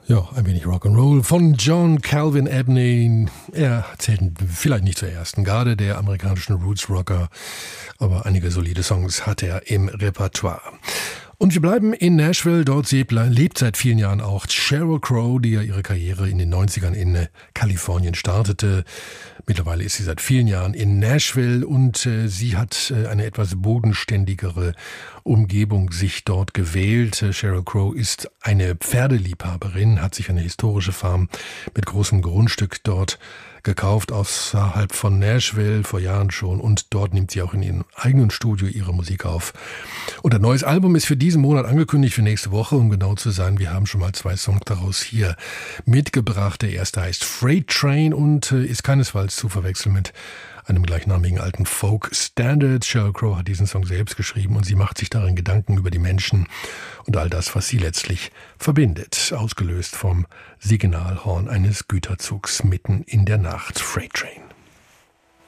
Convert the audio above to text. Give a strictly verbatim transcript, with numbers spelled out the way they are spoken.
Ja, ein wenig Rock'n'Roll von John Calvin Abney. Er zählt vielleicht nicht zur ersten Garde der amerikanischen Roots-Rocker, aber einige solide Songs hat er im Repertoire. Und wir bleiben in Nashville. Dort lebt seit vielen Jahren auch Sheryl Crow, die ja ihre Karriere in den neunzigern in Kalifornien startete. Mittlerweile ist sie seit vielen Jahren in Nashville und äh, sie hat äh, eine etwas bodenständigere Umgebung sich dort gewählt. Äh, Sheryl Crow ist eine Pferdeliebhaberin, hat sich eine historische Farm mit großem Grundstück dort gekauft außerhalb von Nashville vor Jahren schon, und dort nimmt sie auch in ihrem eigenen Studio ihre Musik auf. Und ein neues Album ist für diesen Monat angekündigt, für nächste Woche, um genau zu sein. Wir haben schon mal zwei Songs daraus hier mitgebracht. Der erste heißt Freight Train und äh, ist keinesfalls zu verwechseln mit einem gleichnamigen alten Folk-Standard. Sheryl Crow hat diesen Song selbst geschrieben und sie macht sich darin Gedanken über die Menschen und all das, was sie letztlich verbindet. Ausgelöst vom Signalhorn eines Güterzugs mitten in der Nacht. Freight Train.